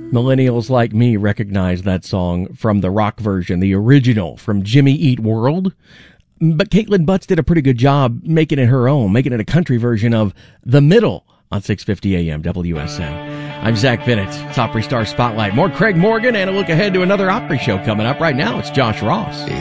Millennials like me recognize that song from the rock version, the original from Jimmy Eat World. But Caitlin Butts did a pretty good job making it her own, making it a country version of The Middle on 650 AM WSM. I'm Zach Bennett. It's Opry Star Spotlight. More Craig Morgan and a look ahead to another Opry show coming up. Right now, it's Josh Ross.